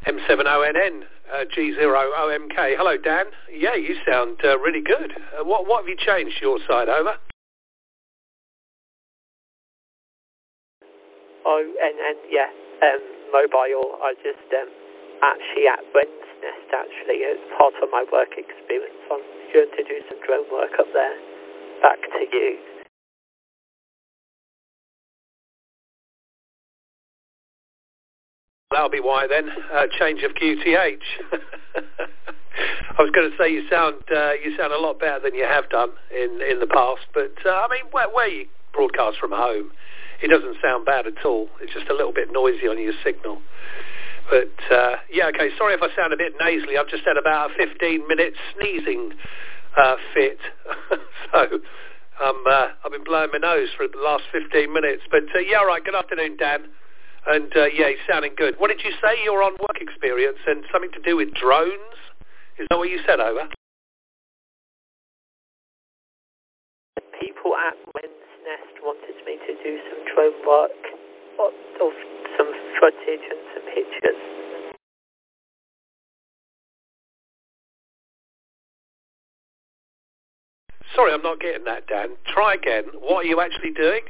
M70NN, G0OMK. Hello, Dan. Yeah, you sound really good. What have you changed your side, over? Yeah, mobile. I just actually at Wren's Nest, actually, as part of my work experience. I'm going to do some drone work up there. Back to you. That'll be why then. Change of QTH. I was going to say you sound a lot better than you have done in the past. But I mean, where you broadcast from home, it doesn't sound bad at all. It's just a little bit noisy on your signal. But yeah, okay. Sorry if I sound a bit nasally. I've just had about a 15-minute sneezing fit, so I've been blowing my nose for the last 15 minutes. But yeah, all right. Good afternoon, Dan. And yeah, he's sounding good. What did you say? You're on work experience and something to do with drones? Is that what you said, over? People at Wren's Nest wanted me to do some drone work of some footage and some pictures. Sorry, I'm not getting that, Dan. Try again. What are you actually doing?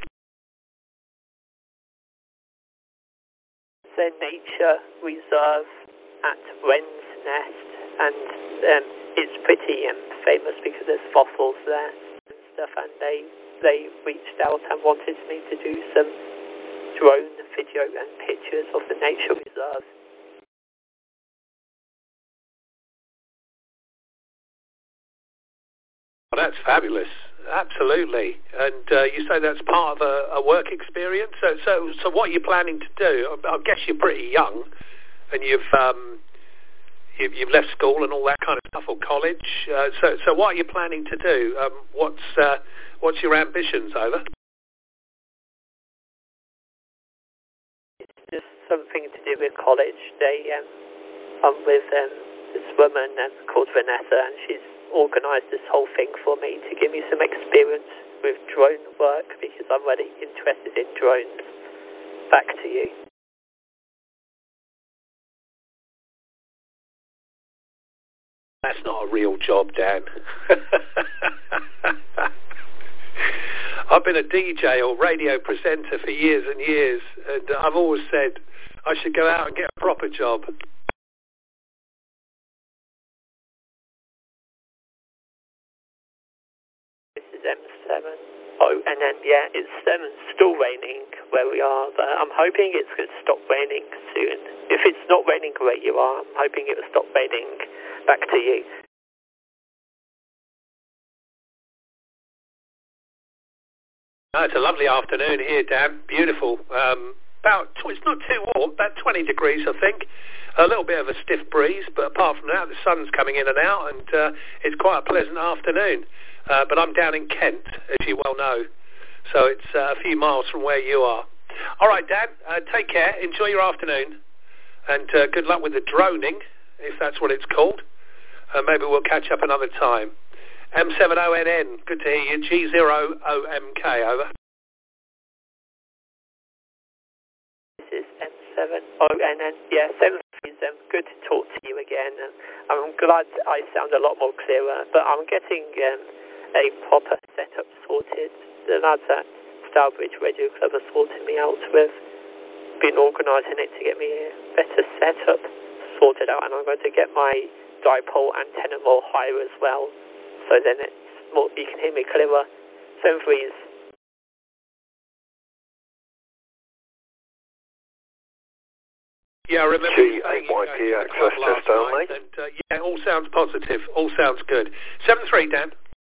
The nature reserve at Wren's Nest, and it's pretty famous because there's fossils there and stuff, and they reached out and wanted me to do some drone video and pictures of the nature reserve. Well, that's fabulous. Absolutely. And you say that's part of a work experience. So what are you planning to do? I guess you're pretty young, and you've left school and all that kind of stuff, or college. So what are you planning to do? What's your ambitions, over? It's just something to do with college. I'm with this woman called Vanessa, and she's organised this whole thing for me to give me some experience with drone work because I'm really interested in drones. Back to you. That's not a real job, Dan. I've been a DJ or radio presenter for years and years, and I've always said I should go out and get a proper job. M7. Oh, and then, yeah, it's still raining where we are, but I'm hoping it's going to stop raining soon. If it's not raining where you are, I'm hoping it will stop raining. Back to you. Oh, it's a lovely afternoon here, Dan. Beautiful. It's not too warm, about 20 degrees, I think. A little bit of a stiff breeze, but apart from that, the sun's coming in and out, and it's quite a pleasant afternoon. But I'm down in Kent, as you well know, so it's a few miles from where you are. All right, Dan, take care. Enjoy your afternoon, and good luck with the droning, if that's what it's called. Maybe we'll catch up another time. M70NN, good to hear you. G0OMK, over. This is M70NN. Yeah, 7 is good to talk to you again. I'm glad I sound a lot more clearer, but I'm getting a proper setup sorted. The lads at Stourbridge Radio Club are sorting me out with. Been organising it to get me a better setup sorted out, and I'm going to get my dipole antenna more higher as well, so then it's more, you can hear me clearer. 7.3 is yeah, I remember G8YP access test only. And, yeah, all sounds positive. All sounds good. 7.3, Dan.